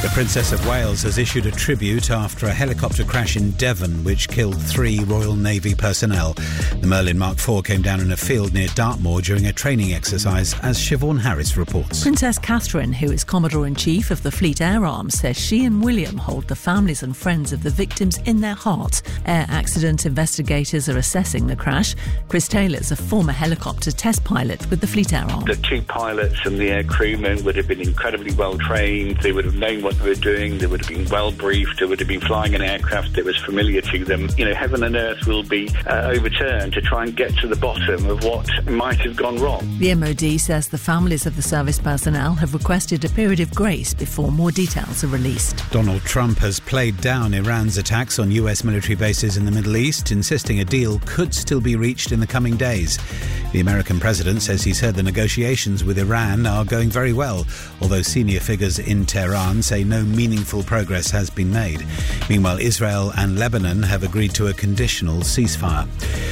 The Princess of Wales has issued a tribute after a helicopter crash in Devon which killed 3 Royal Navy personnel. The Merlin Mark IV came down in a field near Dartmoor during a training exercise, as Siobhan Harris reports. Princess Catherine, who is Commodore-in-Chief of the Fleet Air Arm, says she and William hold the families and friends of the victims in their heart. Air accident investigators are assessing the crash. Chris Taylor's a former helicopter test pilot with the Fleet Air Arm. The 2 pilots and the air crewmen would have been incredibly well trained. They would have known what they were doing. They would have been well briefed. They would have been flying an aircraft that was familiar to them. Heaven and earth will be overturned to try and get to the bottom of what might have gone wrong. The MOD says the families of the service personnel have requested a period of grace before more details are released. Donald Trump has played down Iran's attacks on US military bases in the Middle East, insisting a deal could still be reached in the coming days. The American president says he's heard the negotiations with Iran are going very well, although senior figures in Tehran say no meaningful progress has been made. Meanwhile, Israel and Lebanon have agreed to a conditional ceasefire.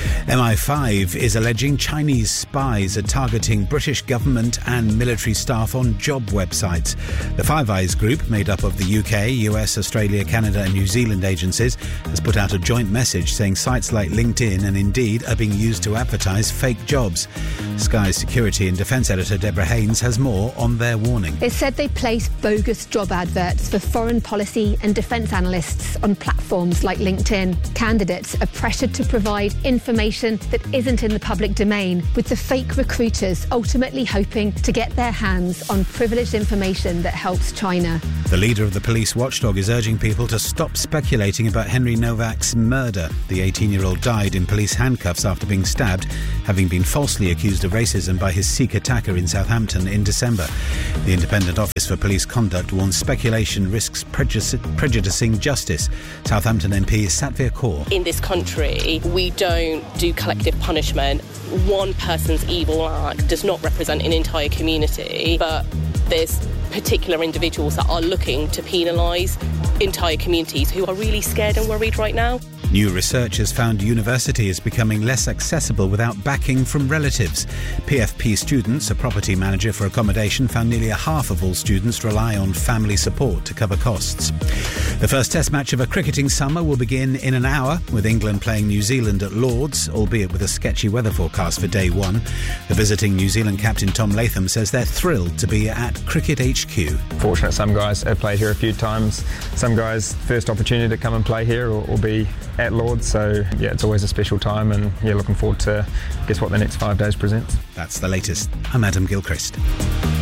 MI5 is alleging Chinese spies are targeting British government and military staff on job websites. The Five Eyes group, made up of the UK, US, Australia, Canada and New Zealand agencies, has put out a joint message saying sites like LinkedIn and Indeed are being used to advertise fake jobs. Sky's security and defence editor Deborah Haynes has more on their warning. It said they place bogus job adverts for foreign policy and defence analysts on platforms like LinkedIn. Candidates are pressured to provide information that isn't in the public domain, with the fake recruiters ultimately hoping to get their hands on privileged information that helps China. The leader of the police watchdog is urging people to stop speculating about Henry Novak's murder. The 18-year-old died in police handcuffs after being stabbed, having been falsely accused of racism by his Sikh attacker in Southampton in December. The Independent Office for Police Conduct warns speculation risks prejudicing justice. Southampton MP Satvir Kaur. In this country, we don't do collective punishment. One person's evil act does not represent an entire community, but there's particular individuals that are looking to penalise entire communities who are really scared and worried right now. New research has found university is becoming less accessible without backing from relatives. PFP Students, a property manager for accommodation, found nearly a half of all students rely on family support to cover costs. The first test match of a cricketing summer will begin in an hour, with England playing New Zealand at Lords, albeit with a sketchy weather forecast for day one. The visiting New Zealand captain Tom Latham says they're thrilled to be at Cricket HQ. Fortunate some guys have played here a few times. Some guys, first opportunity to come and play here or be at Lords, so it's always a special time, and looking forward to guess what the next 5 days presents. That's the latest. I'm Adam Gilchrist.